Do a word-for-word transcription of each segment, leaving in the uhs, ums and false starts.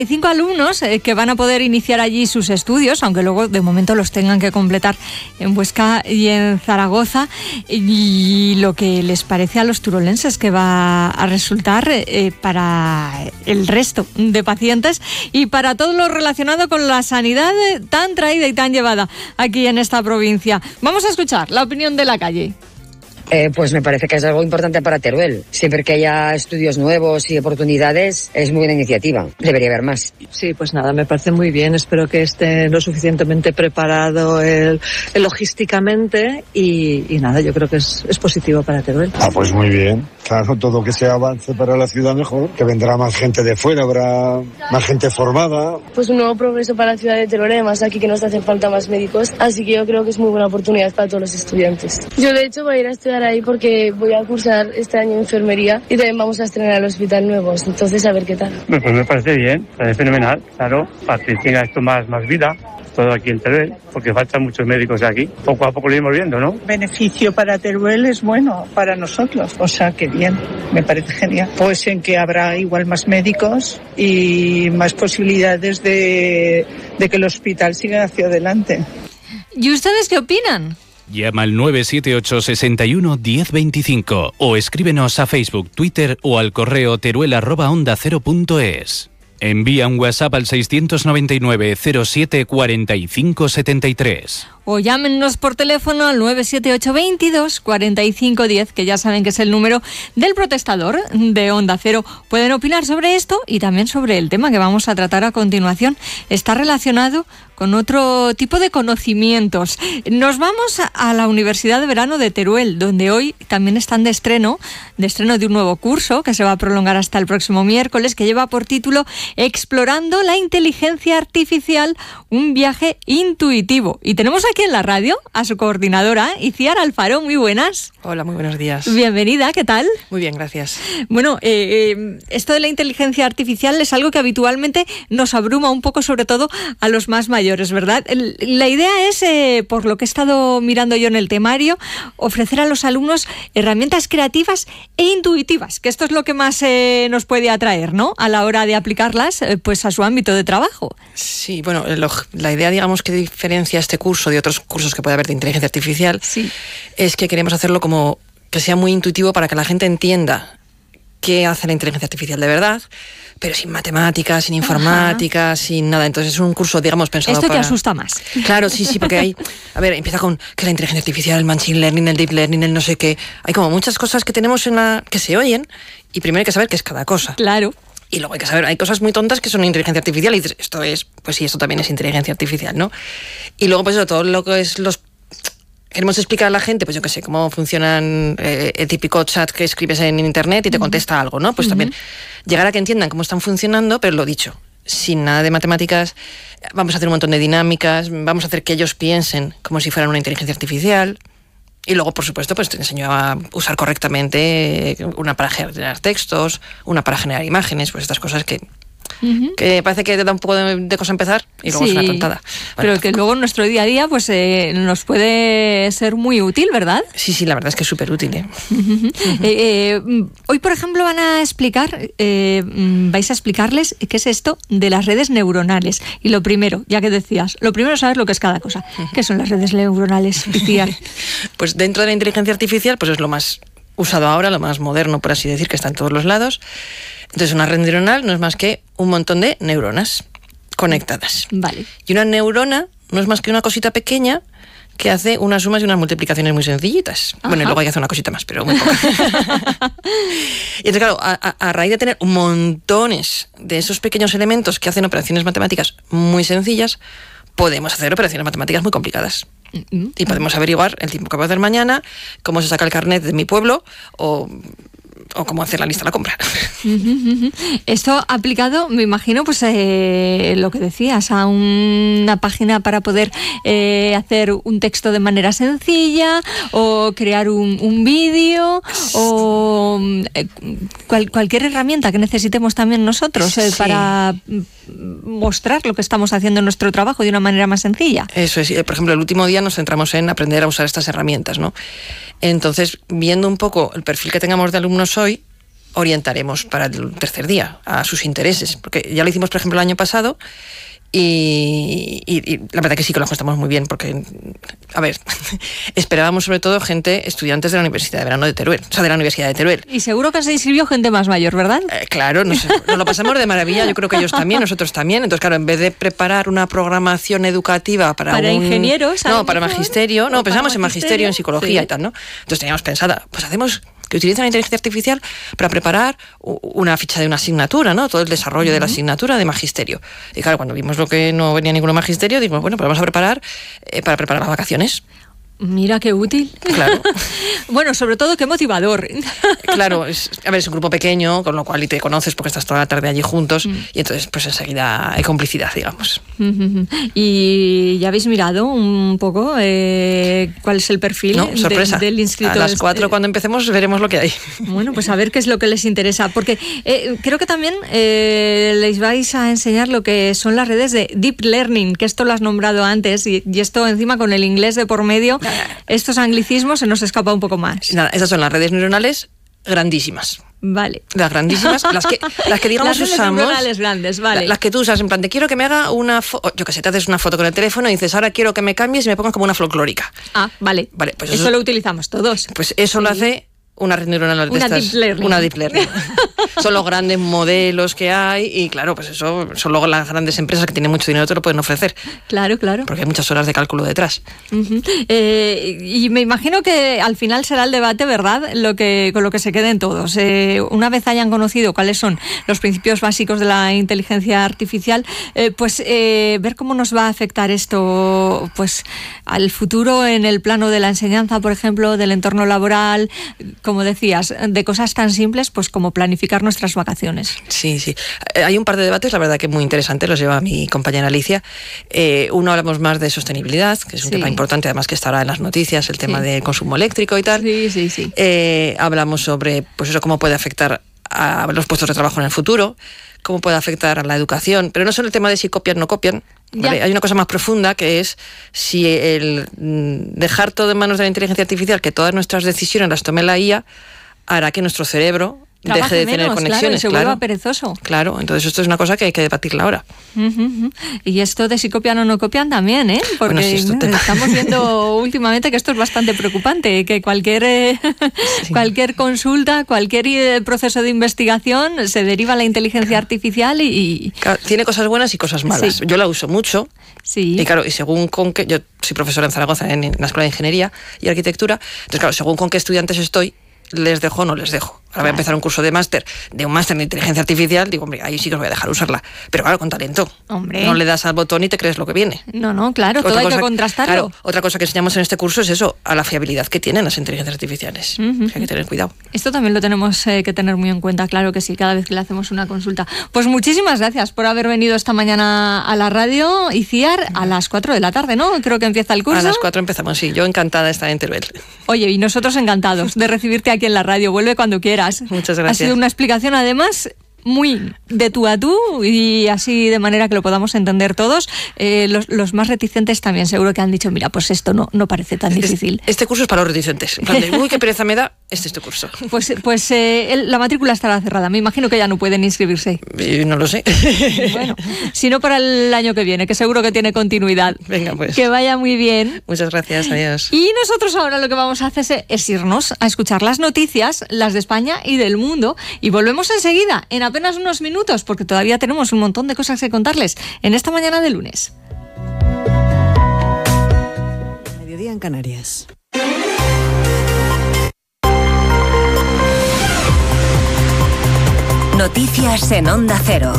Cinco alumnos eh, que van a poder iniciar allí sus estudios, aunque luego de momento los tengan que completar en Huesca y en Zaragoza. Y lo que les parece a los turolenses que va a resultar eh, para el resto de pacientes y para todo lo relacionado con la sanidad eh, tan traída y tan llevada aquí en esta provincia. Vamos a escuchar la opinión de la calle. Eh, pues me parece que es algo importante para Teruel. Siempre que haya estudios nuevos y oportunidades, es muy buena iniciativa. Debería haber más. Sí, pues nada, me parece muy bien. Espero que esté lo suficientemente preparado el, el logísticamente y, y nada, yo creo que es, es positivo para Teruel. Ah, pues muy bien. Claro, todo que sea avance para la ciudad mejor, que vendrá más gente de fuera, habrá más gente formada. Pues un nuevo progreso para la ciudad de Teruel, además aquí que nos hacen falta más médicos, así que yo creo que es muy buena oportunidad para todos los estudiantes. Yo de hecho voy a ir a estudiar ahí porque voy a cursar este año enfermería y también vamos a estrenar el hospital nuevo, entonces a ver qué tal. Pues me parece bien, parece fenomenal, claro, para que tenga esto más, más vida, todo aquí en Teruel, porque faltan muchos médicos aquí. Poco a poco lo iremos viendo, ¿no? Beneficio para Teruel es bueno para nosotros, o sea que bien, me parece genial. Pues en que habrá igual más médicos y más posibilidades de, de que el hospital siga hacia adelante. ¿Y ustedes qué opinan? Llama al nueve siete ocho, seis uno, uno cero dos cinco o escríbenos a Facebook, Twitter o al correo teruel arroba onda cero punto es. Envía un WhatsApp al seiscientos noventa y nueve, cero siete, cuarenta y cinco setenta y tres. O llámenos por teléfono al nueve siete ocho, veintidós, cuarenta y cinco diez, que ya saben que es el número del protestador de Onda Cero. Pueden opinar sobre esto y también sobre el tema que vamos a tratar a continuación. Está relacionado con otro tipo de conocimientos. Nos vamos a la Universidad de Verano de Teruel, donde hoy también están de estreno, de estreno de un nuevo curso que se va a prolongar hasta el próximo miércoles, que lleva por título Explorando la inteligencia artificial, un viaje intuitivo. Y tenemos aquí en la radio a su coordinadora, Iciar Alfaro. Muy buenas. Hola, muy buenos días. Bienvenida, ¿qué tal? Muy bien, gracias. Bueno, eh, eh, esto de la inteligencia artificial es algo que habitualmente nos abruma un poco, sobre todo a los más mayores, ¿verdad? La idea es, eh, por lo que he estado mirando yo en el temario, ofrecer a los alumnos herramientas creativas e intuitivas, que esto es lo que más eh, nos puede atraer, ¿no? A la hora de aplicarlas, eh, pues a su ámbito de trabajo. Sí, bueno, lo, la idea, digamos, que diferencia este curso de otros cursos que puede haber de inteligencia artificial, sí, es que queremos hacerlo como que sea muy intuitivo para que la gente entienda qué hace la inteligencia artificial de verdad, pero sin matemáticas, sin informática, Ajá. sin nada. Entonces es un curso, digamos, pensado Esto para... te asusta más. Claro, sí, sí, porque hay... A ver, empieza con que la inteligencia artificial, el machine learning, el deep learning, el no sé qué... Hay como muchas cosas que tenemos en la... que se oyen, y primero hay que saber qué es cada cosa. Claro. Y luego hay que saber, hay cosas muy tontas que son inteligencia artificial, y dices, esto es... Pues sí, esto también es inteligencia artificial, ¿no? Y luego, pues eso, todo lo que es los... Queremos explicar a la gente, pues yo qué sé, cómo funcionan eh, el típico chat que escribes en internet y te contesta uh-huh. algo, ¿no? Pues uh-huh. también llegar a que entiendan cómo están funcionando, pero lo dicho, sin nada de matemáticas, vamos a hacer un montón de dinámicas, vamos a hacer que ellos piensen como si fueran una inteligencia artificial. Y luego, por supuesto, pues te enseño a usar correctamente una para generar textos, una para generar imágenes, pues estas cosas que... Uh-huh. que parece que te da un poco de, de cosa empezar y luego sí, es una tontada. Pero bueno, que luego en nuestro día a día pues eh, nos puede ser muy útil, ¿verdad? Sí, sí, la verdad es que es súper útil. ¿eh? Uh-huh. Uh-huh. Eh, eh, hoy, por ejemplo, van a explicar, eh, vais a explicarles qué es esto de las redes neuronales. Y lo primero, ya que decías, lo primero es saber lo que es cada cosa. Uh-huh. ¿Qué son las redes neuronales, Iciar? Pues dentro de la inteligencia artificial, pues es lo más usado ahora, lo más moderno, por así decir, que está en todos los lados. Entonces, una red neuronal no es más que un montón de neuronas conectadas. Vale. Y una neurona no es más que una cosita pequeña que hace unas sumas y unas multiplicaciones muy sencillitas. Ajá. Bueno, y luego hay que hacer una cosita más, pero muy poca. Y entonces, claro, a, a, a raíz de tener montones de esos pequeños elementos que hacen operaciones matemáticas muy sencillas, podemos hacer operaciones matemáticas muy complicadas. Uh-huh. Y podemos averiguar el tiempo que voy a hacer mañana, cómo se saca el carnet de mi pueblo, o... o cómo hacer la lista de la compra. Esto aplicado, me imagino, pues eh, lo que decías, a una página para poder eh, hacer un texto de manera sencilla, o crear un, un vídeo, o eh, cual, cualquier herramienta que necesitemos también nosotros eh, sí. para mostrar lo que estamos haciendo en nuestro trabajo de una manera más sencilla. Eso es. Por ejemplo, el último día nos centramos en aprender a usar estas herramientas, ¿no? Entonces, viendo un poco el perfil que tengamos de alumnos hoy, orientaremos para el tercer día a sus intereses, porque ya lo hicimos, por ejemplo, el año pasado. Y, y, y la verdad que sí que lo ajustamos muy bien, porque, a ver, esperábamos sobre todo gente, estudiantes de la Universidad de Verano de Teruel, o sea, de la Universidad de Teruel. Y seguro que se inscribió gente más mayor, ¿verdad? Eh, claro, nos, nos lo pasamos de maravilla, yo creo que ellos también, nosotros también. Entonces, claro, en vez de preparar una programación educativa para Para un, ingenieros, no, para magisterio, no, pensamos en magisterio, en psicología sí. y tal, ¿no? Entonces teníamos pensada, pues hacemos que utilizan la inteligencia artificial para preparar una ficha de una asignatura, ¿no? Todo el desarrollo uh-huh. de la asignatura de magisterio. Y claro, cuando vimos lo que no venía ninguno magisterio, dijimos, bueno, pues vamos a preparar eh, para preparar las vacaciones. Mira qué útil. Claro. Bueno, sobre todo qué motivador. Claro, es, a ver, es un grupo pequeño, con lo cual y te conoces porque estás toda la tarde allí juntos mm. y entonces pues enseguida hay complicidad, digamos. ¿Y ya habéis mirado un poco eh, cuál es el perfil no, sorpresa. De, del inscrito? A las cuatro cuando empecemos veremos lo que hay. Bueno, pues a ver qué es lo que les interesa, porque eh, creo que también eh, les vais a enseñar lo que son las redes de Deep Learning, que esto lo has nombrado antes y, y esto encima con el inglés de por medio. Estos anglicismos se nos escapa un poco más. Nada, esas son las redes neuronales grandísimas. Vale. Las grandísimas, las que, las que digamos las usamos. Las neuronales grandes, vale. Las que tú usas en plan, te quiero que me haga una foto, yo que sé, te haces una foto con el teléfono y dices, ahora quiero que me cambies y me pongas como una folclórica. Ah, vale. Vale, pues eso, eso lo utilizamos todos. Pues eso sí. Lo hace una red neuronal de una estas, deep learning. Una deep learning. Son los grandes modelos que hay y claro, pues eso son luego las grandes empresas que tienen mucho dinero te lo pueden ofrecer. Claro, claro. Porque hay muchas horas de cálculo detrás. Uh-huh. Eh, y me imagino que al final será el debate, ¿verdad? Lo que con lo que se queden todos. Eh, una vez hayan conocido cuáles son los principios básicos de la inteligencia artificial, eh, pues eh, ver cómo nos va a afectar esto, pues al futuro en el plano de la enseñanza, por ejemplo, del entorno laboral, como decías, de cosas tan simples pues como planificar nuestras vacaciones. Sí, sí. Hay un par de debates, la verdad que muy interesantes, los lleva mi compañera Alicia. Eh, uno hablamos más de sostenibilidad, que es un sí. tema importante, además que estará en las noticias, el tema sí. del consumo eléctrico y tal. Sí, sí, sí. Eh, hablamos sobre pues eso, cómo puede afectar a los puestos de trabajo en el futuro, cómo puede afectar a la educación, pero no solo el tema de si copian o no copian. ¿Vale? Hay una cosa más profunda que es si el dejar todo en manos de la inteligencia artificial, que todas nuestras decisiones las tome la I A, hará que nuestro cerebro Trabaje deje de menos, tener conexiones. Claro, y se claro. vuelva perezoso. Claro, entonces esto es una cosa que hay que debatirla ahora. Uh-huh, uh-huh. Y esto de si copian o no copian también, ¿eh? Porque bueno, sí, te... estamos viendo últimamente que esto es bastante preocupante, que cualquier eh, sí. cualquier consulta, cualquier eh, proceso de investigación se deriva a la inteligencia artificial y... Claro, tiene cosas buenas y cosas malas. Sí. Yo la uso mucho. Sí. Y claro, y según con qué... Yo soy profesora en Zaragoza, en, en la Escuela de Ingeniería y Arquitectura, entonces claro, según con qué estudiantes estoy, les dejo o no les dejo. Ahora voy a empezar un curso de máster, de un máster de inteligencia artificial, digo, hombre, ahí sí que os voy a dejar usarla. Pero claro, con talento. Hombre. No le das al botón y te crees lo que viene. No, no, claro, otra todo hay cosa, que contrastarlo. Claro, otra cosa que enseñamos en este curso es eso, a la fiabilidad que tienen las inteligencias artificiales. Uh-huh. Hay que tener cuidado. Esto también lo tenemos eh, que tener muy en cuenta, claro que sí, cada vez que le hacemos una consulta. Pues muchísimas gracias por haber venido esta mañana a la radio, Iciar, a las cuatro de la tarde, ¿no? Creo que empieza el curso. A las cuatro empezamos, sí. Yo encantada de estar en Teruel. Oye, y nosotros encantados de recibirte aquí en la radio. Vuelve cuando quieras. Muchas gracias. Ha sido una explicación, además, muy de tú a tú y así de manera que lo podamos entender todos. Eh, los, los más reticentes también seguro que han dicho, mira, pues esto no, no parece tan difícil. Este, este curso es para los reticentes. En plan de, uy, qué pereza me da, este es tu curso. Pues, pues eh, el, la matrícula estará cerrada. Me imagino que ya no pueden inscribirse. Eh, no lo sé. Bueno, si no para el año que viene, que seguro que tiene continuidad. Venga, pues. Que vaya muy bien. Muchas gracias, adiós. Y nosotros ahora lo que vamos a hacer es irnos a escuchar las noticias, las de España y del mundo. Y volvemos enseguida, en apenas unos minutos, porque todavía tenemos un montón de cosas que contarles en esta mañana de lunes. Mediodía en Canarias. Noticias en Onda Cero.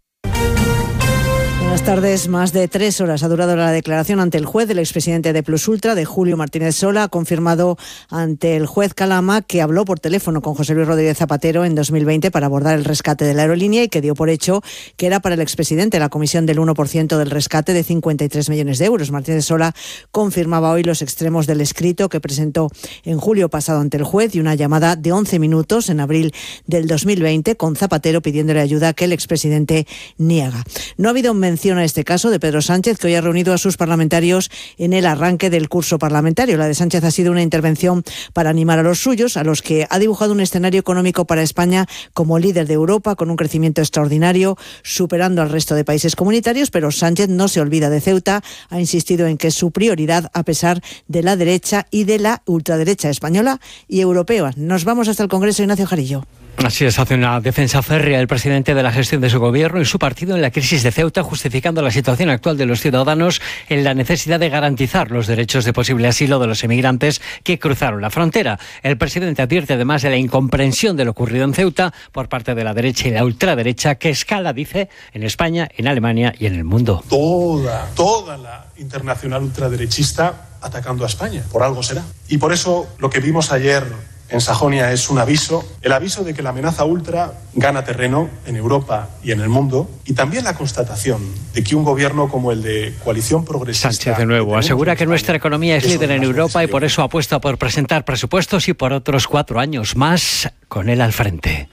Buenas tardes. Más de tres horas ha durado la declaración ante el juez del expresidente de Plus Ultra, de Julio Martínez Sola. Ha confirmado ante el juez Calama que habló por teléfono con José Luis Rodríguez Zapatero en dos mil veinte para abordar el rescate de la aerolínea y que dio por hecho que era para el expresidente la comisión del uno por ciento del rescate de cincuenta y tres millones de euros. Martínez Sola confirmaba hoy los extremos del escrito que presentó en julio pasado ante el juez y una llamada de once minutos en abril del dos mil veinte con Zapatero pidiéndole ayuda que el expresidente niega. No ha habido mención menciona este caso de Pedro Sánchez, que hoy ha reunido a sus parlamentarios en el arranque del curso parlamentario. La de Sánchez ha sido una intervención para animar a los suyos, a los que ha dibujado un escenario económico para España como líder de Europa, con un crecimiento extraordinario, superando al resto de países comunitarios, pero Sánchez no se olvida de Ceuta, ha insistido en que es su prioridad a pesar de la derecha y de la ultraderecha española y europea. Nos vamos hasta el Congreso, Ignacio Jarillo. Así es, hace una defensa férrea el presidente de la gestión de su gobierno y su partido en la crisis de Ceuta, justificando la situación actual de los ciudadanos en la necesidad de garantizar los derechos de posible asilo de los emigrantes que cruzaron la frontera. El presidente advierte además de la incomprensión de lo ocurrido en Ceuta por parte de la derecha y la ultraderecha, que escala, dice, en España, en Alemania y en el mundo. Toda, toda la internacional ultraderechista atacando a España. Por algo será. Y por eso lo que vimos ayer en Sajonia es un aviso, el aviso de que la amenaza ultra gana terreno en Europa y en el mundo, y también la constatación de que un gobierno como el de Coalición Progresista... Sánchez de nuevo asegura que nuestra economía es líder en Europa y por eso apuesta por presentar presupuestos y por otros cuatro años más con él al frente.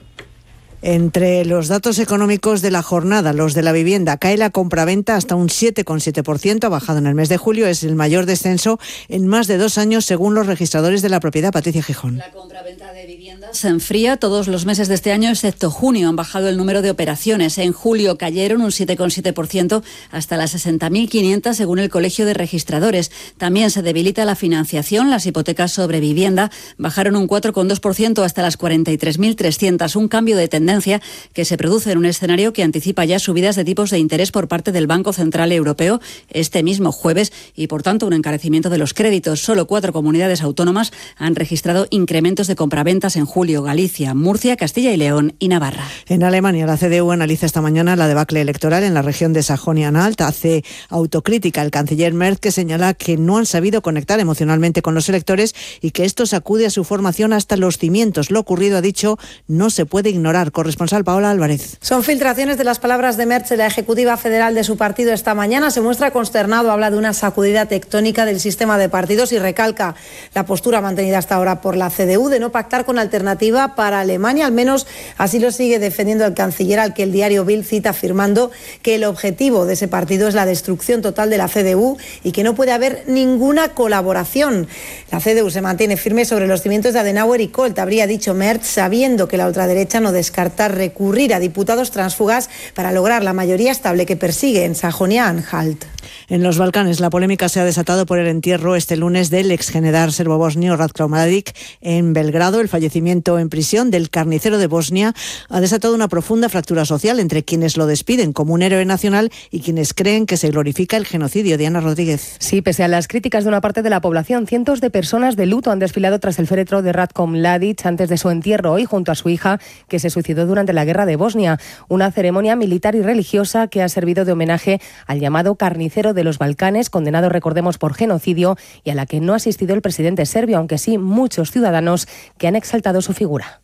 Entre los datos económicos de la jornada, los de la vivienda, cae la compraventa hasta un siete coma siete por ciento, ha bajado en el mes de julio, es el mayor descenso en más de dos años según los registradores de la propiedad. Patricia Gijón. La compraventa de viviendas se enfría todos los meses de este año, excepto junio. Han bajado el número de operaciones. En julio cayeron un siete coma siete por ciento hasta las sesenta mil quinientas según el Colegio de Registradores. También se debilita la financiación. Las hipotecas sobre vivienda bajaron un cuatro coma dos por ciento hasta las cuarenta y tres mil trescientas, un cambio de tendencia que se produce en un escenario que anticipa ya subidas de tipos de interés por parte del Banco Central Europeo este mismo jueves y, por tanto, un encarecimiento de los créditos. Solo cuatro comunidades autónomas han registrado incrementos de compraventas en julio: Galicia, Murcia, Castilla y León y Navarra. En Alemania, la C D U analiza esta mañana la debacle electoral en la región de Sajonia-Anhalt. Hace autocrítica el canciller Merz, que señala que no han sabido conectar emocionalmente con los electores y que esto sacude a su formación hasta los cimientos. Lo ocurrido, ha dicho, no se puede ignorar. Corresponsal Paola Álvarez. Son filtraciones de las palabras de Merz en la Ejecutiva Federal de su partido esta mañana. Se muestra consternado, habla de una sacudida tectónica del sistema de partidos y recalca la postura mantenida hasta ahora por la C D U de no pactar con alternativa para Alemania. Al menos así lo sigue defendiendo el canciller, al que el diario Bild cita afirmando que el objetivo de ese partido es la destrucción total de la C D U y que no puede haber ninguna colaboración. La C D U se mantiene firme sobre los cimientos de Adenauer y Kohl, habría dicho Merz, sabiendo que la ultraderecha no descarta recurrir a diputados tránsfugas para lograr la mayoría estable que persigue en Sajonia-Anhalt. En los Balcanes, la polémica se ha desatado por el entierro este lunes del exgeneral serbo-bosnio Ratko Mladic en Belgrado. El fallecimiento en prisión del carnicero de Bosnia ha desatado una profunda fractura social entre quienes lo despiden como un héroe nacional y quienes creen que se glorifica el genocidio. Diana Rodríguez. Sí, pese a las críticas de una parte de la población, cientos de personas de luto han desfilado tras el féretro de Ratko Mladic antes de su entierro hoy junto a su hija, que se suicidó durante la guerra de Bosnia. Una ceremonia militar y religiosa que ha servido de homenaje al llamado carnicero de los Balcanes, condenado, recordemos, por genocidio, y a la que no ha asistido el presidente serbio, aunque sí muchos ciudadanos que han exaltado su figura.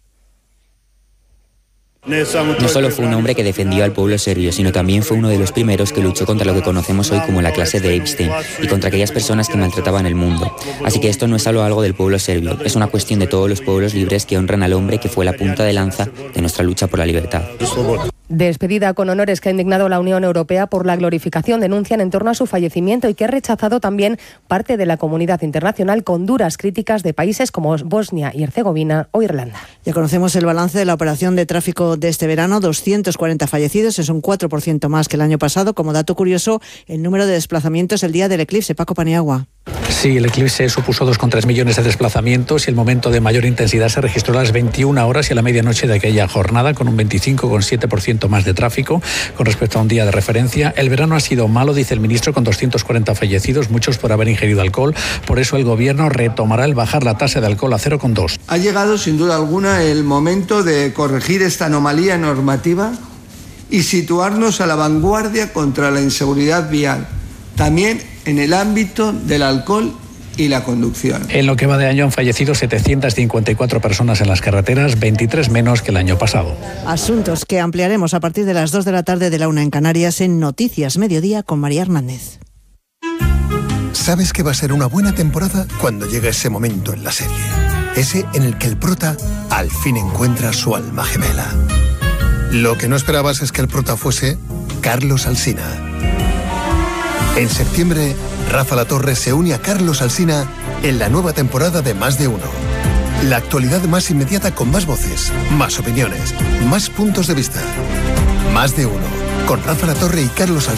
No solo fue un hombre que defendió al pueblo serbio, sino también fue uno de los primeros que luchó contra lo que conocemos hoy como la clase de Epstein y contra aquellas personas que maltrataban el mundo. Así que esto no es solo algo del pueblo serbio, es una cuestión de todos los pueblos libres que honran al hombre que fue la punta de lanza de nuestra lucha por la libertad. Despedida con honores que ha indignado la Unión Europea por la glorificación, denuncian en torno a su fallecimiento y que ha rechazado también parte de la comunidad internacional con duras críticas de países como Bosnia y Herzegovina o Irlanda. Ya conocemos el balance de la operación de tráfico de este verano, doscientos cuarenta fallecidos, es un cuatro por ciento más que el año pasado. Como dato curioso, el número de desplazamientos el día del eclipse. Paco Paniagua. Sí, el eclipse supuso dos coma tres millones de desplazamientos y el momento de mayor intensidad se registró a las veintiuna horas y a la medianoche de aquella jornada, con un veinticinco coma siete por ciento más de tráfico con respecto a un día de referencia. El verano ha sido malo, dice el ministro, con doscientos cuarenta fallecidos, muchos por haber ingerido alcohol. Por eso el gobierno retomará el bajar la tasa de alcohol a cero coma dos. Ha llegado sin duda alguna el momento de corregir esta anomalía normativa y situarnos a la vanguardia contra la inseguridad vial, también en el ámbito del alcohol y la conducción. En lo que va de año han fallecido setecientas cincuenta y cuatro personas en las carreteras, veintitrés menos que el año pasado. Asuntos que ampliaremos a partir de las dos de la tarde de la una en Canarias en Noticias Mediodía con María Hernández. Sabes que va a ser una buena temporada cuando llega ese momento en la serie. Ese en el que el prota al fin encuentra su alma gemela. Lo que no esperabas es que el prota fuese Carlos Alsina. En septiembre, Rafa Latorre se une a Carlos Alsina en la nueva temporada de Más de Uno. La actualidad más inmediata con más voces, más opiniones, más puntos de vista. Más de Uno, con Rafa Latorre y Carlos Alsina.